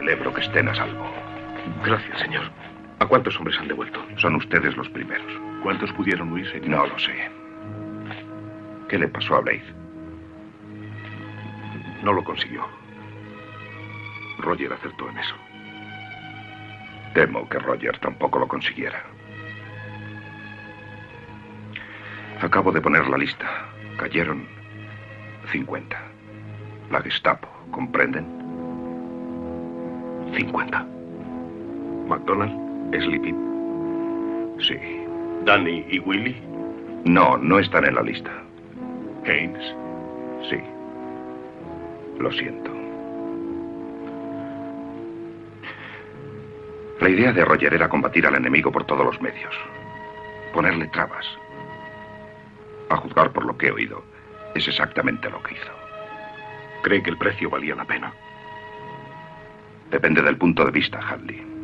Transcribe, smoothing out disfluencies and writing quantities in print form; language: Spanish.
celebro que estén a salvo. Gracias, señor. ¿A cuántos hombres han devuelto? Son ustedes los primeros. ¿Cuántos pudieron huir, señor? No lo sé. ¿Qué le pasó a Blade? No lo consiguió. Roger acertó en eso. Temo que Roger tampoco lo consiguiera. Acabo de poner la lista. Cayeron 50. La Gestapo, ¿comprenden? 50. ¿McDonald? ¿Sleepy? Sí. ¿Danny y Willy? No, no están en la lista. ¿Haynes? Sí. Lo siento. La idea de Roger era combatir al enemigo por todos los medios. Ponerle trabas. A juzgar por lo que he oído, es exactamente lo que hizo. ¿Cree que el precio valía la pena? Depende del punto de vista, Hadley.